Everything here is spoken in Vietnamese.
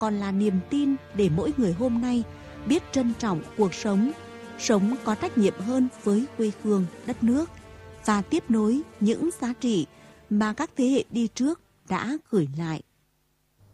còn là niềm tin để mỗi người hôm nay biết trân trọng cuộc sống, sống có trách nhiệm hơn với quê hương, đất nước và tiếp nối những giá trị mà các thế hệ đi trước đã gửi lại.